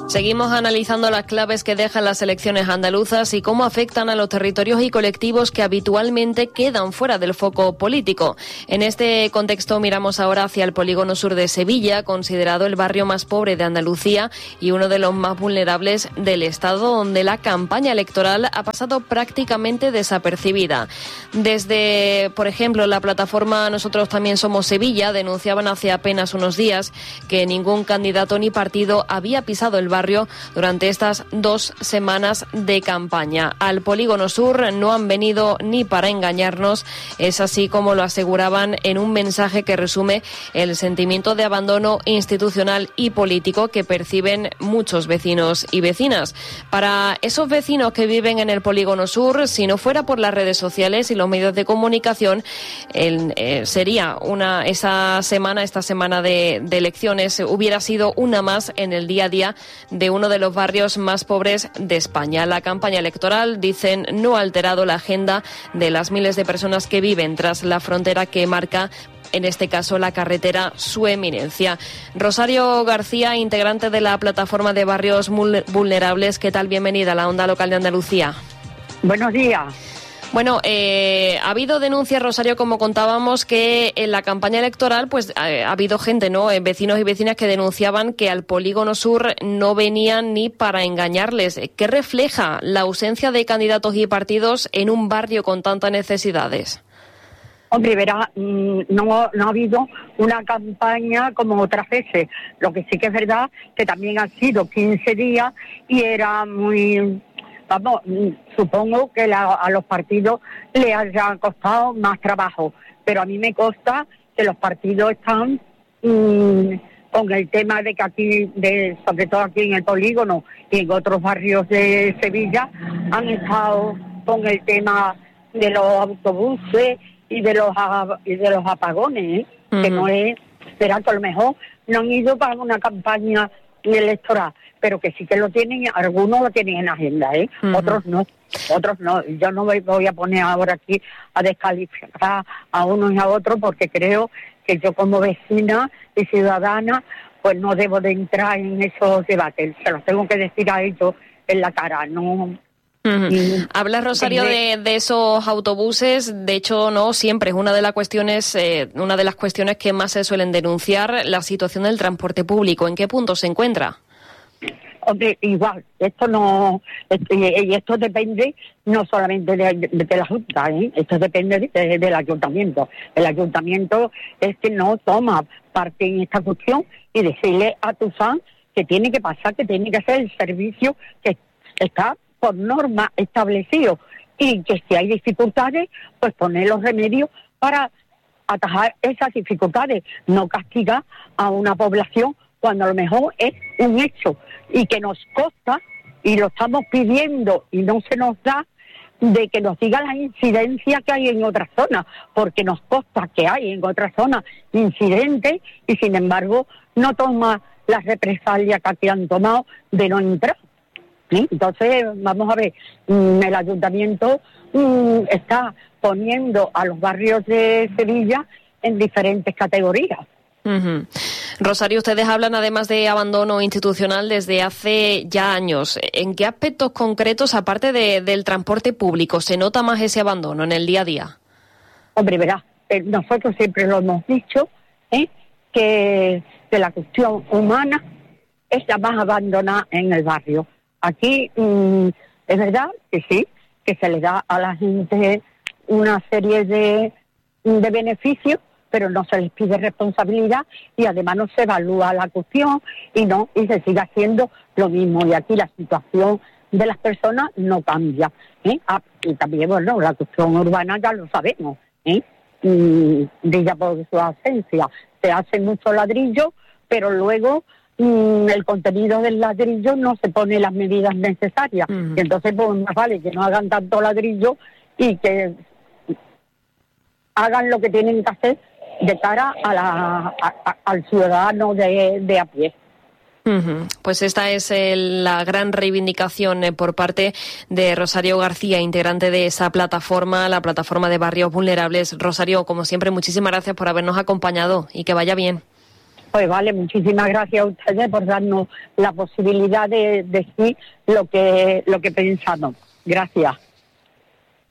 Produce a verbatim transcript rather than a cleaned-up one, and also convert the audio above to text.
Seguimos analizando las claves que dejan las elecciones andaluzas y cómo afectan a los territorios y colectivos que habitualmente quedan fuera del foco político. En este contexto miramos ahora hacia el polígono sur de Sevilla, considerado el barrio más pobre de Andalucía y uno de los más vulnerables del Estado, donde la campaña electoral ha pasado prácticamente desapercibida. Desde, por ejemplo, la plataforma Nosotros También Somos Sevilla denunciaban hace apenas unos días que ningún candidato ni partido había pisado el barrio barrio durante estas dos semanas de campaña. Al polígono sur no han venido ni para engañarnos, es así como lo aseguraban en un mensaje que resume el sentimiento de abandono institucional y político que perciben muchos vecinos y vecinas. Para esos vecinos que viven en el polígono sur, si no fuera por las redes sociales y los medios de comunicación, el, eh, sería una esa semana, esta semana de, de elecciones, hubiera sido una más en el día a día de uno de los barrios más pobres de España. La campaña electoral, dicen, no ha alterado la agenda de las miles de personas que viven tras la frontera que marca, en este caso, la carretera Su Eminencia. Rosario García, integrante de la plataforma de barrios vulnerables, ¿qué tal? Bienvenida a la Onda Local de Andalucía. Buenos días. Bueno, eh, ha habido denuncias, Rosario, como contábamos, que en la campaña electoral pues eh, ha habido gente, ¿no?, eh, vecinos y vecinas que denunciaban que al polígono sur no venían ni para engañarles. ¿Qué refleja la ausencia de candidatos y partidos en un barrio con tantas necesidades? Hombre, verá, no, no ha habido una campaña como otras veces. Lo que sí que es verdad que también han sido quince días y era muy... Vamos, supongo que la, a los partidos les haya costado más trabajo, pero a mí me consta que los partidos están mmm, con el tema de que aquí, de, sobre todo aquí en el polígono y en otros barrios de Sevilla, han estado con el tema de los autobuses y de los y de los apagones, ¿eh? Uh-huh. Que no es, verá que a lo mejor no han ido para una campaña electoral, pero que sí que lo tienen, algunos lo tienen en agenda, ¿eh? Uh-huh. Otros no, otros no. Yo no me voy a poner ahora aquí a descalificar a unos y a otros, porque creo que yo como vecina y ciudadana pues no debo de entrar en esos debates, se los tengo que decir a ellos en la cara, no... Uh-huh. Y, Habla, Rosario, de, de esos autobuses. De hecho, no siempre es una de las cuestiones, eh, una de las cuestiones que más se suelen denunciar, la situación del transporte público. ¿En qué punto se encuentra? Hombre, igual, esto no, y esto depende no solamente de, de, de la Junta, ¿eh? Esto depende de, de, del Ayuntamiento. El Ayuntamiento es que no toma parte en esta cuestión y decirle a Tuzán que tiene que pasar, que tiene que hacer el servicio que está por norma establecido, y que si hay dificultades, pues poner los remedios para atajar esas dificultades, no castigar a una población cuando a lo mejor es un hecho y que nos consta, y lo estamos pidiendo y no se nos da, de que nos diga la incidencia que hay en otras zonas, porque nos consta que hay en otras zonas incidentes y sin embargo no toma las represalias que aquí han tomado de no entrar. ¿Sí? Entonces, vamos a ver, el Ayuntamiento mm, está poniendo a los barrios de Sevilla en diferentes categorías. Uh-huh. Rosario, ustedes hablan además de abandono institucional desde hace ya años. ¿En qué aspectos concretos, aparte de, del transporte público, se nota más ese abandono en el día a día? Hombre, verá, eh, nosotros siempre lo hemos dicho, ¿eh? que, que la cuestión humana es la más abandonada en el barrio. Aquí mmm, es verdad que sí, que se le da a la gente una serie de, de beneficios, pero no se les pide responsabilidad y además no se evalúa la cuestión y no y se sigue haciendo lo mismo. Y aquí la situación de las personas no cambia, ¿eh? Ah, y también, bueno, la cuestión urbana ya lo sabemos, ¿eh? Y, diga por su ausencia, se hace mucho ladrillo, pero luego el contenido del ladrillo no se pone las medidas necesarias. Uh-huh. Y entonces pues más vale que no hagan tanto ladrillo y que hagan lo que tienen que hacer de cara a la, a, a, al ciudadano de, de a pie. Uh-huh. Pues esta es el, la gran reivindicación eh, por parte de Rosario García, integrante de esa plataforma, la plataforma de barrios vulnerables. Rosario, como siempre, muchísimas gracias por habernos acompañado y que vaya bien. Pues vale, muchísimas gracias a ustedes por darnos la posibilidad de decir lo que, lo que pensamos. Gracias.